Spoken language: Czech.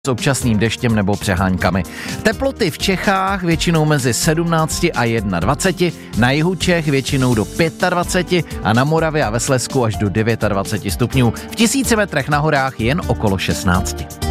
s občasným deštěm nebo přeháňkami. Teploty v Čechách většinou mezi 17 a 21, na jihu Čech většinou do 25 a na Moravě a ve Slezsku až do 29 stupňů. V 1000 metrech na horách jen okolo 16.